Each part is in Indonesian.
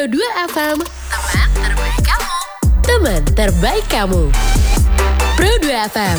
Pro 2 FM, teman terbaik kamu. Teman terbaik kamu. Pro 2 FM.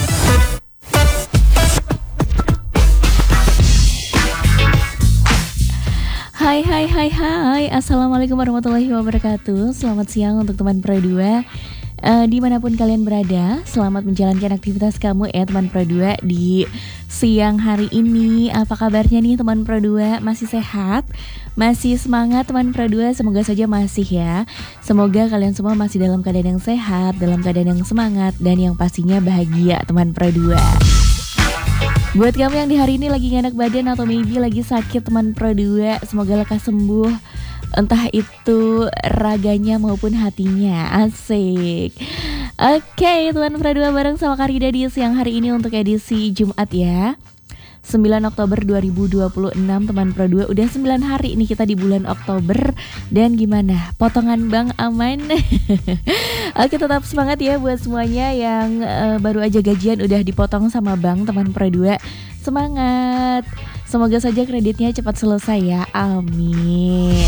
Hai, Assalamualaikum warahmatullahi wabarakatuh. Selamat siang untuk teman Pro 2 dimanapun kalian berada. Selamat menjalankan aktivitas kamu teman Pro 2 di siang hari ini. Apa kabarnya nih teman Pro 2? Masih sehat? Masih semangat teman Pro 2? Semoga saja masih ya. Semoga kalian semua masih dalam keadaan yang sehat, dalam keadaan yang semangat, dan yang pastinya bahagia teman Pro 2. Buat kamu yang di hari ini lagi gak enak badan atau maybe lagi sakit teman Pro 2, semoga lekas sembuh, entah itu raganya maupun hatinya. Asik. Oke, teman Pro 2 bareng sama Karida di siang hari ini untuk edisi Jumat ya, 9 Oktober 2026 teman Pro 2. Udah 9 hari nih kita di bulan Oktober. Dan gimana? Potongan bang aman? Oke, tetap semangat ya buat semuanya yang baru aja gajian udah dipotong sama bang teman Pro 2. Semangat. Semoga saja kreditnya cepat selesai ya. Amin.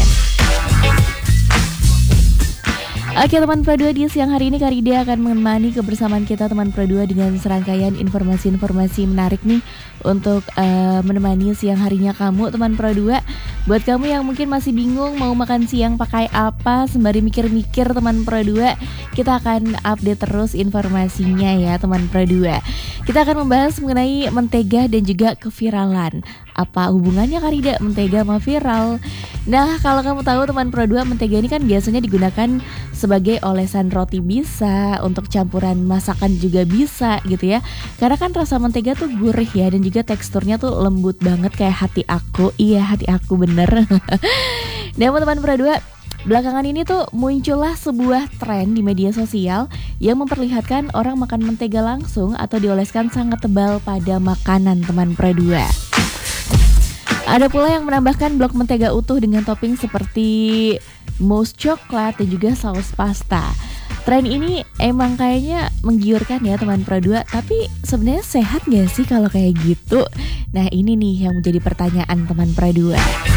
Oke teman Pro 2, di siang hari ini Karida akan menemani kebersamaan kita teman Pro 2 dengan serangkaian informasi-informasi menarik nih untuk menemani siang harinya kamu teman Pro 2. Buat kamu yang mungkin masih bingung mau makan siang pakai apa, sembari mikir-mikir teman Pro 2, kita akan update terus informasinya ya teman Pro 2. Kita akan membahas mengenai mentega dan juga keviralan. Apa hubungannya Karida mentega sama viral? Nah, kalau kamu tahu teman Pro 2, mentega ini kan biasanya digunakan sebagai olesan roti bisa, untuk campuran masakan juga bisa gitu ya. Karena kan rasa mentega tuh gurih ya, dan juga teksturnya tuh lembut banget kayak hati aku. Iya, hati aku bener. Dan teman Pro 2, belakangan ini tuh muncullah sebuah tren di media sosial yang memperlihatkan orang makan mentega langsung atau dioleskan sangat tebal pada makanan teman Pro 2. Ada pula yang menambahkan blok mentega utuh dengan topping seperti mousse coklat dan juga saus pasta. Tren ini emang kayaknya menggiurkan ya teman Pro 2, tapi sebenarnya sehat gak sih kalau kayak gitu? Nah, ini nih yang menjadi pertanyaan teman Pro 2.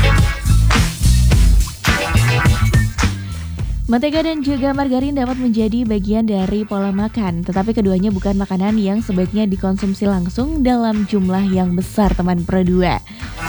Mentega dan juga margarin dapat menjadi bagian dari pola makan, tetapi keduanya bukan makanan yang sebaiknya dikonsumsi langsung dalam jumlah yang besar teman Pro 2.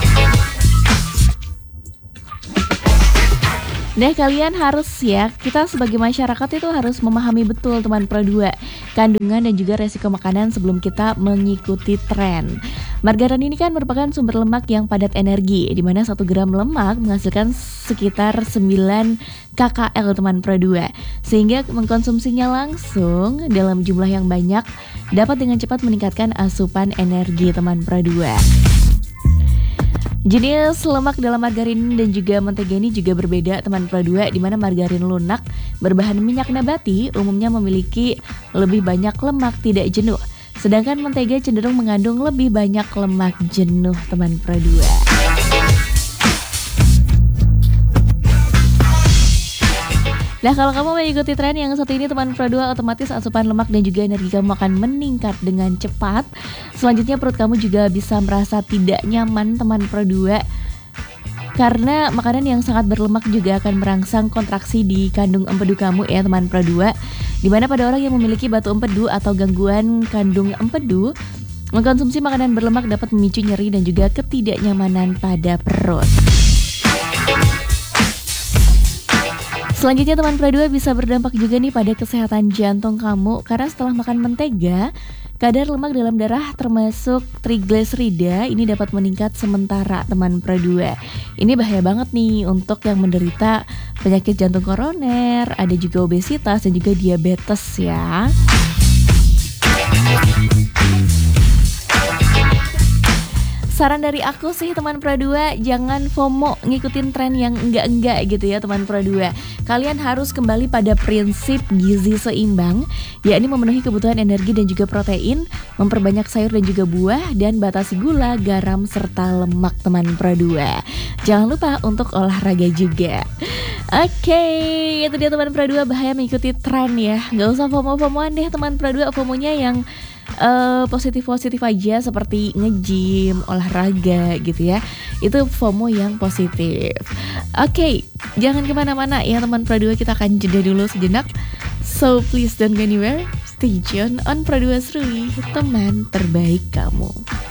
Nah, kalian harus ya, kita sebagai masyarakat itu harus memahami betul teman Pro 2 kandungan dan juga resiko makanan sebelum kita mengikuti tren. Margarin ini kan merupakan sumber lemak yang padat energi, di mana 1 gram lemak menghasilkan sekitar 9 kcal teman Pro 2. Sehingga mengkonsumsinya langsung dalam jumlah yang banyak dapat dengan cepat meningkatkan asupan energi teman Pro 2. Jenis lemak dalam margarin dan juga mentega ini juga berbeda teman Pro 2, di mana margarin lunak berbahan minyak nabati umumnya memiliki lebih banyak lemak tidak jenuh, sedangkan mentega cenderung mengandung lebih banyak lemak jenuh teman Pro 2. Nah, kalau kamu mengikuti tren yang satu ini teman Pro 2, otomatis asupan lemak dan juga energi kamu akan meningkat dengan cepat. Selanjutnya perut kamu juga bisa merasa tidak nyaman teman Pro 2, karena makanan yang sangat berlemak juga akan merangsang kontraksi di kandung empedu kamu ya teman Pro 2. Dimana pada orang yang memiliki batu empedu atau gangguan kandung empedu, mengkonsumsi makanan berlemak dapat memicu nyeri dan juga ketidaknyamanan pada perut. Selanjutnya teman Pro 2 bisa berdampak juga nih pada kesehatan jantung kamu, karena setelah makan mentega, kadar lemak dalam darah termasuk trigliserida ini dapat meningkat sementara teman Pro 2. Ini bahaya banget nih untuk yang menderita penyakit jantung koroner, ada juga obesitas dan juga diabetes ya. Saran dari aku sih teman Pro 2, jangan FOMO ngikutin tren yang enggak-enggak gitu ya teman Pro 2. Kalian harus kembali pada prinsip gizi seimbang, yakni memenuhi kebutuhan energi dan juga protein, memperbanyak sayur dan juga buah, dan batasi gula, garam, serta lemak teman Pro 2. Jangan lupa untuk olahraga juga. Oke, itu dia teman Pro 2, bahaya mengikuti tren ya. Gak usah FOMO-FOMOan deh teman Pro 2, FOMOnya yang positif-positif aja seperti nge-gym, olahraga gitu ya. Itu FOMO yang positif. Oke, jangan kemana-mana ya teman Pro 2, kita akan jeda dulu sejenak. So please don't go anywhere. Stay tune on Pro 2 Serui, teman terbaik kamu.